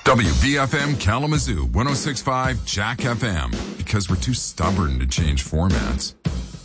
WBFM Kalamazoo 106.5 Jack FM, because we're too stubborn to change formats.